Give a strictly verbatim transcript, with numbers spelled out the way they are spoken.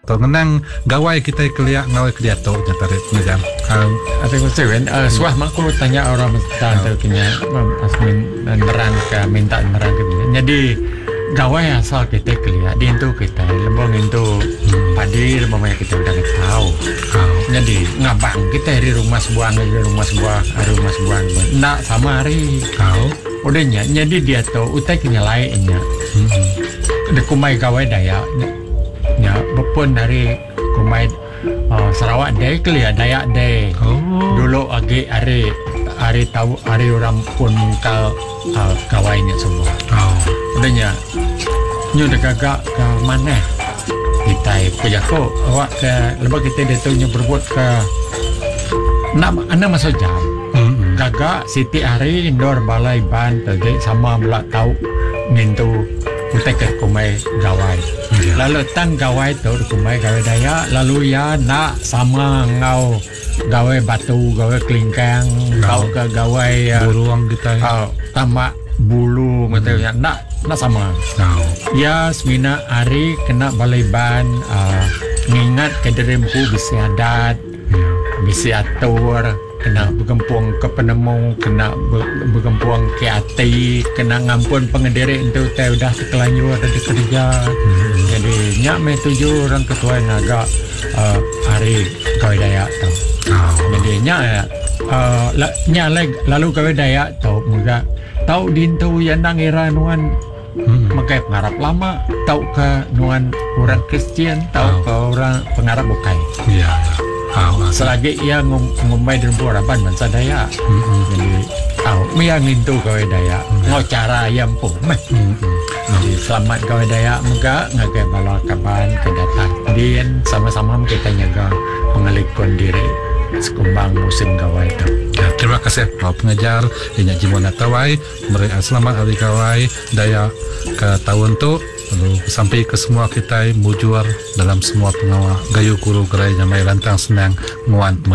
to ngenang gawai kita keliak ngawai ke dia to nyatarit ngejam. Um, Ate ko seven uh, suah mak ko tanya orang mentan oh. Terkini asmin nerang ke minta nerang ke dia. Jadi gawai asal kita keliak di itu kita lembong itu hmm. padi lembong kita udah tahu. Oh. Jadi ngabang kita di rumah sebuah di rumah sebuah di rumah sebuah ndak sama hari. Oh. Udahnya jadi dia tuh utai kenyalainnya. Hmm. De kumai gawai daya nya bepun dari kumai uh, Sarawak daya kelia daya daya oh. Dulu agi hari hari tahu hari orang pun kal uh, gawainya semua oh. Udahnya nyu de gagak ke mana kita pejako awak ke lebih kita dia tu nyu berbuat ke nak anda masuk jam mm-hmm. Gagak Siti hari indoor balai ban tadi sama belak tahu mintu utai ke kumai gawai yeah. Lalu tang gawai tu kumai gawai daya lalu ya nak sama ngau gawai batu gawai kelingkang kau ke gawai buruang kita uh, tamak bulu macamnya hmm. nak nak sama oh. Ya semina hari kena balai ban uh, ngingat kederempu bisi adat yeah. Bisi atur kena bergempuang ke penemu, kena bergempuang ke hati, kena ngampun pengendiri itu teh udah terkelanjur ada di kerja. Hmm. Jadi nyak me tujuh orang ketua yang agak uh, hari kawai daya tu. Oh. Jadi nyak uh, nyak leg lalu kawai daya tu muda tahu dintu yang nang era nuan hmm. Makai pengarap lama, tahu ke nuan orang Kristian, tahu oh. Ke orang pengarap bukai. Iya. Oh, selagi ia ngum, ngumbai dan burapan bangsa daya mm-hmm. Jadi tahu yang itu kawai daya mm-hmm. Ngau cara yang pun mm-hmm. Jadi selamat kawai daya muka ngagai bala kaban kedatang din sama-sama kita nyaga pengalikon diri sekumbang musim kawai itu ya, terima kasih Pak Pengajar Inyak Jimona Tawai mereka selamat hari kawai daya ke tahun tu. Lalu sampai ke semua kita mujur dalam semua pengawal gayu guru gerai nyamai lantang senang muan